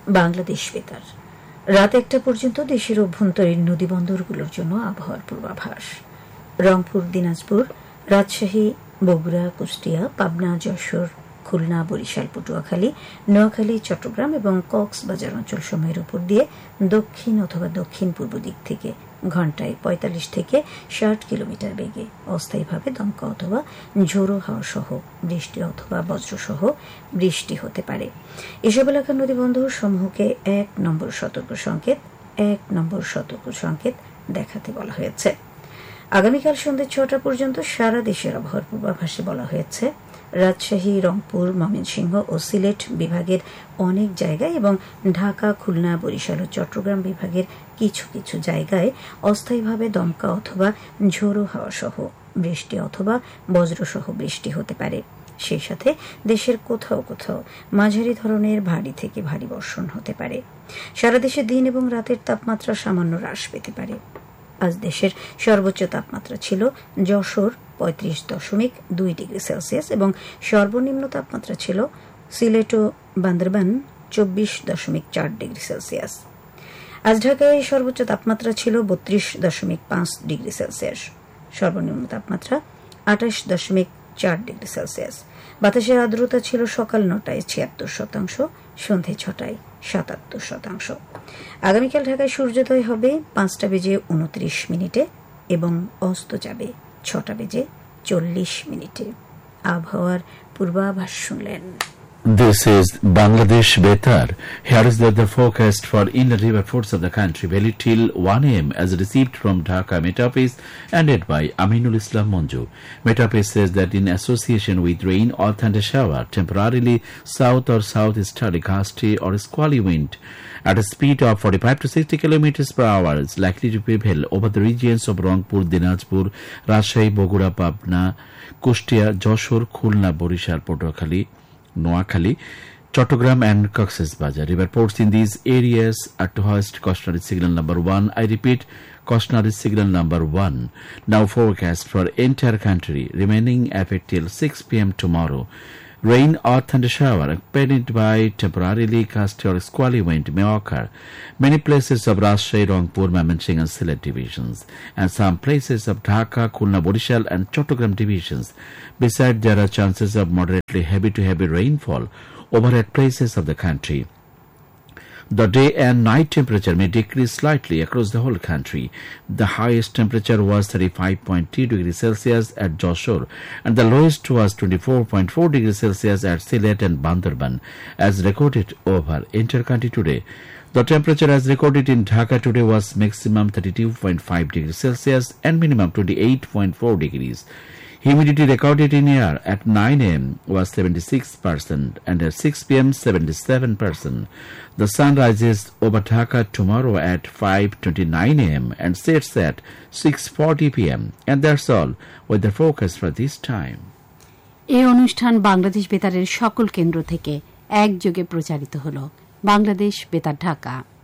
বাংলাদেশ বেতার। রাত 1টা পর্যন্ত দেশের অভ্যন্তরীণ নদীবন্দরগুলোর জন্য আবহাওয়ার পূর্বাভাস। রংপুর, দিনাজপুর, রাজশাহী, বগুড়া, কুষ্টিয়া, পাবনা, যশোর, খুলনা, বরিশাল, পটুয়াখালী, নোয়াখালী, চট্টগ্রাম এবং কক্সবাজার অঞ্চল সমূহের উপর দিয়ে দক্ষিণ অথবা দক্ষিণ পূর্ব দিক থেকে ঘণ্টায় 45 থেকে 60 কিলোমিটার বেগে অস্থায়ীভাবে দমকা অথবা ঝোড়ো হাওয়া সহ বৃষ্টি অথবা বজ্রসহ বৃষ্টি হতে পারে। এসব এলাকার নদীবন্দর সমূহকে 1 নম্বর সতর্ক সংকেত দেখাতে বলা হয়েছে। আগামীকাল সন্ধ্যে 6টা পর্যন্ত সারা দেশের আবহাওয়ার পূর্বাভাসে বলা হয়েছে রাজশাহী, রংপুর, ময়মনসিংহ ও সিলেট বিভাগের অনেক জায়গায় এবং ঢাকা, খুলনা, বরিশাল ও চট্টগ্রাম বিভাগের কিছু কিছু জায়গায় অস্থায়ীভাবে দমকা অথবা ঝোড়ো হাওয়া সহ বৃষ্টি অথবা বজ্রসহ বৃষ্টি হতে পারে। সেই সাথে দেশের কোথাও কোথাও মাঝারি ধরনের ভারী থেকে ভারী বর্ষণ হতে পারে। সারা দেশে দিন এবং রাতের তাপমাত্রা সামান্য হ্রাস পেতে পারে। আজ দেশের সর্বোচ্চ তাপমাত্রা ছিল যশোর 35.2 ডিগ্রি সেলসিয়াস এবং সর্বনিম্ন তাপমাত্রা ছিল সিলেট ও বান্দরবান 24.4 ডিগ্রি সেলসিয়াস। আজ ঢাকায় সর্বোচ্চ তাপমাত্রা ছিল 32.5 ডিগ্রি সেলসিয়াস, সর্বনিম্ন তাপমাত্রা 28.4 ডিগ্রি সেলসিয়াস। বাতাসের আর্দ্রতা ছিল সকাল 9টায় 76%, সন্ধে 6টায় 77%। আগামীকাল ঢাকায় সূর্যোদয় হবে 5:29 এবং অস্ত যাবে 6:40। আবহাওয়ার পূর্বাভাস শুনলেন। This is Bangladesh Betar. Here is the forecast for inland river ports of the country. Valid till 1 a.m. as received from Dhaka Met Office and read by Aminul Islam Monju. Met Office says that in association with rain or thunder shower, temporarily south or southeasterly gusty or squally wind at a speed of 45 to 60 kilometers per hour is likely to prevail over the regions of Rangpur, Dinajpur, Rajshahi, Bogura, Pabna, Kushtia, Joshore, Khulna, Borishal, Patuakhali, Noakhali, Chattogram and Cox's Bazar. River ports in these areas are to hoist cautionary signal number 1. I repeat, cautionary signal number 1. Now forecast for entire country remaining effect till 6 p.m. tomorrow. Rain or thunder shower accompanied by temporarily gusty or squally wind may occur. Many places of Rajshahi, Rangpur, Mymensingh and Sylhet divisions and some places of Dhaka, Khulna, Borishal and Chattogram divisions. Besides, there are chances of moderately heavy to heavy rainfall over at places of the country. The day and night temperature may decrease slightly across the whole country. The highest temperature was 35.3 degrees Celsius at Joshore and the lowest was 24.4 degrees Celsius at Sylhet and Bandarban as recorded over inter-country today. The temperature as recorded in Dhaka today was maximum 32.5 degrees Celsius and minimum 28.4 degrees. Humidity recorded in air at 9 a.m. was 76% and at 6 p.m. 77%. The sun rises over Dhaka tomorrow at 5:29 a.m. and sets at 6:40 p.m. And that's all with the focus for this time. এই অনুষ্ঠান বাংলাদেশ বেতারের সকল কেন্দ্র থেকে একযোগে প্রচারিত হলো। বাংলাদেশ বেতার, ঢাকা।